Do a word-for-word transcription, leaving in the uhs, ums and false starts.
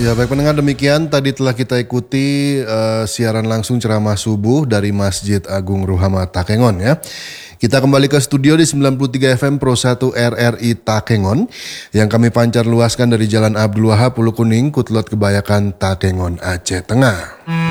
Ya baik pendengar, demikian tadi telah kita ikuti uh, siaran langsung ceramah subuh dari Masjid Agung Ruhama Takengon ya. Kita kembali ke studio di sembilan puluh tiga F M Pro satu R R I Takengon yang kami pancar luaskan dari Jalan Abdul Wahab, Pulau Kuning, Kutlot Kebayakan, Takengon, Aceh Tengah.